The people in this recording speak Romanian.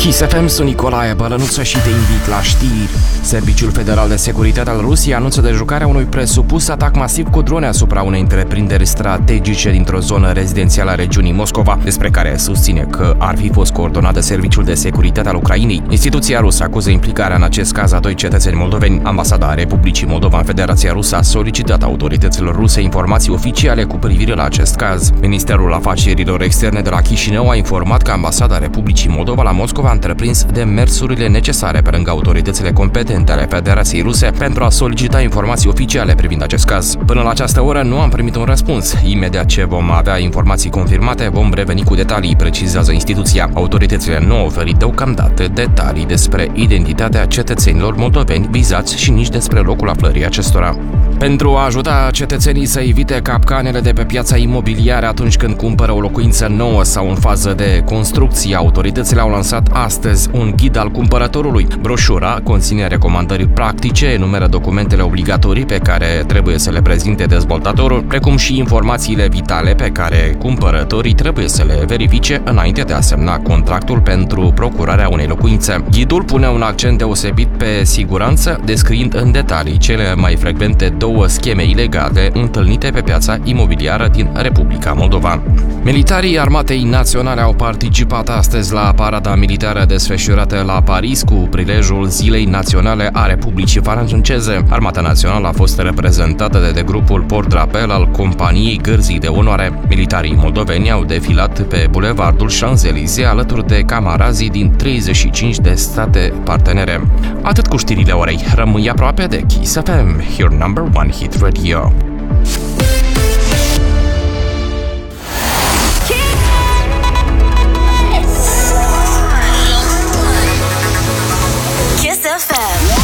Kiss FM, sunt Nicolae Bălănuță și te invit la știri. Serviciul Federal de Securitate al Rusiei anunță dejucarea unui presupus atac masiv cu drone asupra unei întreprinderi strategice dintr-o zonă rezidențială a regiunii Moscova, despre care susține că ar fi fost coordonat de Serviciul de Securitate al Ucrainei. Instituția rusă acuză implicarea în acest caz a doi cetățeni moldoveni. Ambasada Republicii Moldova în Federația Rusă a solicitat autorităților ruse informații oficiale cu privire la acest caz. Ministerul Afacerilor Externe de la Chișinău a informat că Ambasada Republicii Moldova la Moscova a întreprins demersurile necesare pe lângă autoritățile competente ale Federației Ruse pentru a solicita informații oficiale privind acest caz. Până la această oră nu am primit un răspuns. Imediat ce vom avea informații confirmate, vom reveni cu detalii, precizează instituția. Autoritățile nu au oferit deocamdată detalii despre identitatea cetățenilor moldoveni vizați și nici despre locul aflării acestora. Pentru a ajuta cetățenii să evite capcanele de pe piața imobiliară atunci când cumpără o locuință nouă sau în fază de construcție, autoritățile au lansat astăzi un ghid al cumpărătorului. Broșura conține recomandări practice, enumeră documentele obligatorii pe care trebuie să le prezinte dezvoltatorul, precum și informațiile vitale pe care cumpărătorii trebuie să le verifice înainte de a semna contractul pentru procurarea unei locuințe. Ghidul pune un accent deosebit pe siguranță, descriind în detalii cele mai frecvente două scheme ilegale întâlnite pe piața imobiliară din Republica Moldova. Militarii Armatei Naționale au participat astăzi la parada militară desfășurată la Paris cu prilejul Zilei Naționale a Republicii Franceze. Armata Națională a fost reprezentată de grupul Port-Drapel al Companiei Gărzii de Onoare. Militarii moldoveni au defilat pe bulevardul Champs-Élysées alături de camarazii din 35 de state partenere. Atât cu știrile orei. Rămâi aproape de Kiss FM, your number one hit radio.